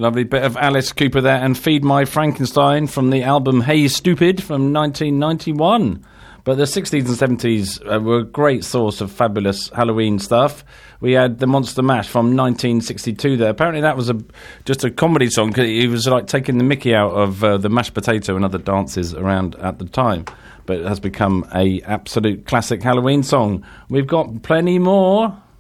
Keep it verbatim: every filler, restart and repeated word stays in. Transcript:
lovely bit of Alice Cooper there, and Feed My Frankenstein from the album Hey Stupid from nineteen ninety-one. But the sixties and seventies uh, were a great source of fabulous Halloween stuff. We had the Monster Mash from nineteen sixty-two there. Apparently that was a just a comedy song. It was like taking the mickey out of uh, the mashed potato and other dances around at the time. But it has become a absolute classic Halloween song. We've got plenty more.